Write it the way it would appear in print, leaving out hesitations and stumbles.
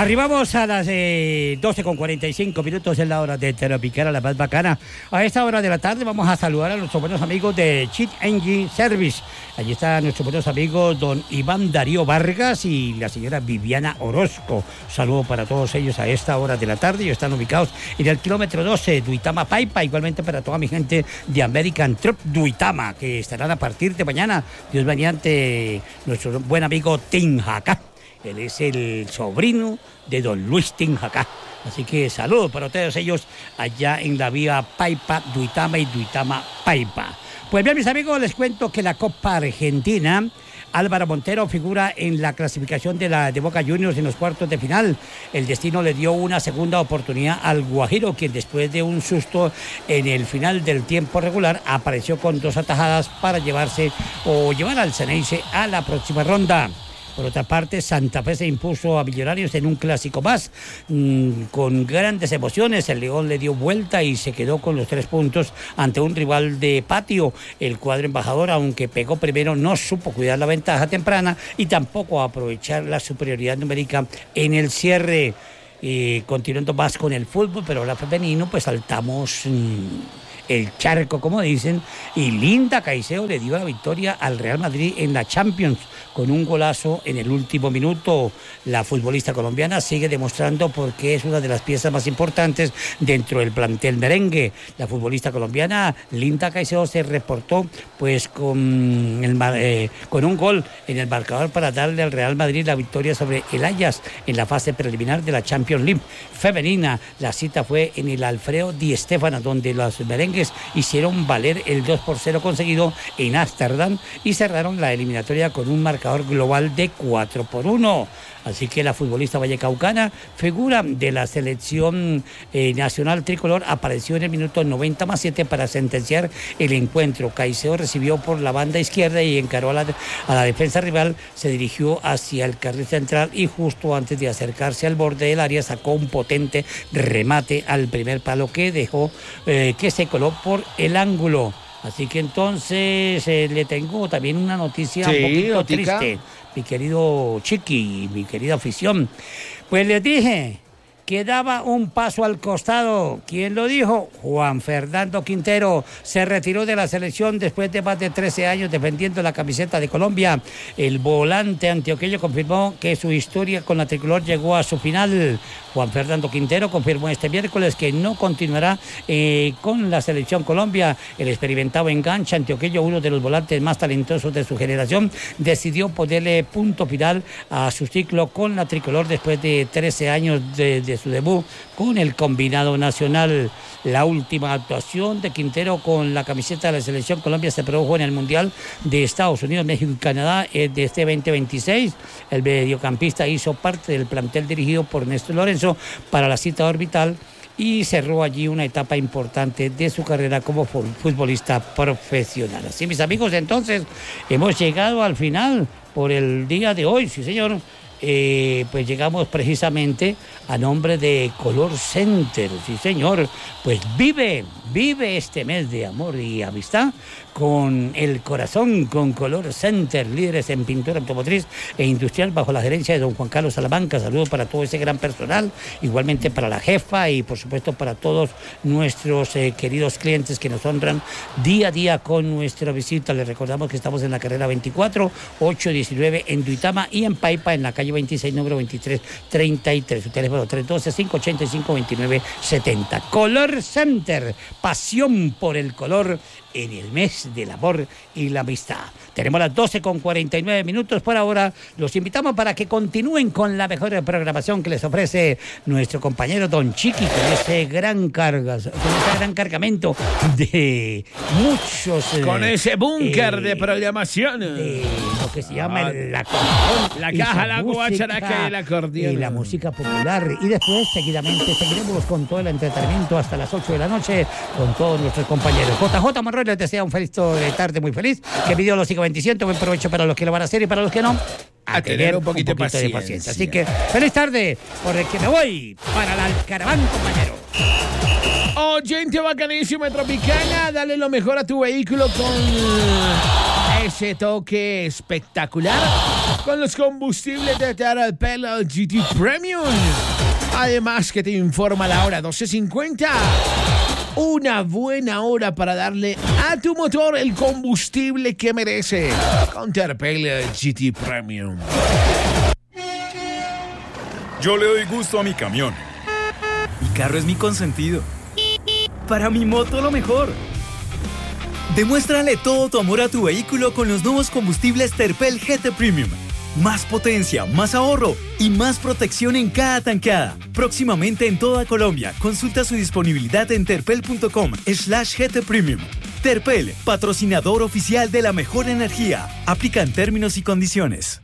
Arribamos a las 12:45 en la hora de Tropical, la más bacana. A esta hora de la tarde vamos a saludar a nuestros buenos amigos de Cheat Engine Service. Allí están nuestros buenos amigos don Iván Darío Vargas y la señora Viviana Orozco. Saludo para todos ellos a esta hora de la tarde. Ellos están ubicados en el kilómetro 12, Duitama Paipa. Igualmente para toda mi gente de American Truck Duitama, que estarán a partir de mañana, Dios mediante, nuestro buen amigo Tinjacá. Él es el sobrino de don Luis Tinjacá. Así que saludos para todos ellos allá en la vía Paipa, Duitama y Duitama Paipa. Pues bien, mis amigos, les cuento que la Copa Argentina, Álvaro Montero figura en la clasificación de Boca Juniors en los cuartos de final. El destino le dio una segunda oportunidad al Guajiro, quien después de un susto en el final del tiempo regular apareció con 2 atajadas para llevar al Ceneice a la próxima ronda. Por otra parte, Santa Fe se impuso a Millonarios en un clásico más, con grandes emociones. El León le dio vuelta y se quedó con los 3 puntos ante un rival de patio. El cuadro embajador, aunque pegó primero, no supo cuidar la ventaja temprana y tampoco aprovechar la superioridad numérica en el cierre. Continuando más con el fútbol, pero ahora femenino, pues saltamos el charco, como dicen, y Linda Caicedo le dio la victoria al Real Madrid en la Champions con un golazo en el último minuto. La futbolista colombiana sigue demostrando por qué es una de las piezas más importantes dentro del plantel merengue. La futbolista colombiana Linda Caicedo se reportó pues con un gol en el marcador para darle al Real Madrid la victoria sobre el Ajax en la fase preliminar de la Champions League femenina. La cita fue en el Alfredo Di Stéfano, donde los merengues hicieron valer el 2-0 conseguido en Ámsterdam y cerraron la eliminatoria con un marcador global de 4-1. Así que la futbolista vallecaucana, figura de la selección nacional tricolor, apareció en el minuto 90+7 para sentenciar el encuentro. Caicedo recibió por la banda izquierda y encaró a la defensa rival, se dirigió hacia el carril central y justo antes de acercarse al borde del área sacó un potente remate al primer palo que dejó que se coló por el ángulo. Así que entonces le tengo también una noticia un poquito triste, mi querido Chiqui, mi querida afición. Pues les dije que daba un paso al costado. ¿Quién lo dijo? Juan Fernando Quintero. Se retiró de la selección después de más de 13 años defendiendo la camiseta de Colombia. El volante antioqueño confirmó que su historia con la tricolor llegó a su final. Juan Fernando Quintero confirmó este miércoles que no continuará con la selección Colombia. El experimentado enganche antioqueño, uno de los volantes más talentosos de su generación, decidió ponerle punto final a su ciclo con la tricolor después de 13 años de su debut con el combinado nacional. La última actuación de Quintero con la camiseta de la selección Colombia se produjo en el Mundial de Estados Unidos, México y Canadá de este 2026. El mediocampista hizo parte del plantel dirigido por Néstor Lorenzo para la cita orbital y cerró allí una etapa importante de su carrera como futbolista profesional. Así, mis amigos, entonces hemos llegado al final por el día de hoy, sí señor. Pues llegamos precisamente a nombre de Color Center, sí señor, pues vive este mes de amor y amistad con el corazón, con Color Center, líderes en pintura automotriz e industrial bajo la gerencia de don Juan Carlos Salamanca. Saludos para todo ese gran personal, igualmente para la jefa y por supuesto para todos nuestros queridos clientes que nos honran día a día con nuestra visita. Les recordamos que estamos en la carrera 24, 819 en Duitama y en Paipa en la calle 26, número 2333. Su teléfono 312-585-2970. Color Center, pasión por el color en el mes del amor y la amistad. Tenemos las 12:49 por ahora. Los invitamos para que continúen con la mejor programación que les ofrece nuestro compañero Don Chiqui, con ese gran cargamento de muchos... con ese búnker de programación. De lo que se llama la caja, la guacharaca y el acordeón. Y la música popular. Y después, seguiremos con todo el entretenimiento hasta las 8 de la noche con todos nuestros compañeros. JJ Monroy les desea un feliz tarde, muy feliz. Que mi Dios los siga bendiciendo. Buen provecho para los que lo van a hacer y para los que no, a tener un poquito de paciencia. Así que feliz tarde, porque me voy para el Alcaraván, compañero. Oyente bacanísimo de Tropicana, dale lo mejor a tu vehículo con ese toque espectacular con los combustibles de Terpel GT Premium. Además que te informa la hora 12:50. Una buena hora para darle a tu motor el combustible que merece con Terpel GT Premium. Yo le doy gusto a mi camión. Mi carro es mi consentido. Para mi moto lo mejor. Demuéstrale todo tu amor a tu vehículo con los nuevos combustibles Terpel GT Premium. Más potencia, más ahorro y más protección en cada tanqueada. Próximamente en toda Colombia. Consulta su disponibilidad en terpel.com/GT Premium. Terpel, patrocinador oficial de la mejor energía. Aplican términos y condiciones.